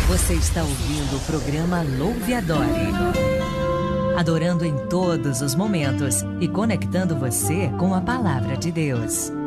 Você está ouvindo o programa Louve e Adore. Adorando em todos os momentos e conectando você com a palavra de Deus.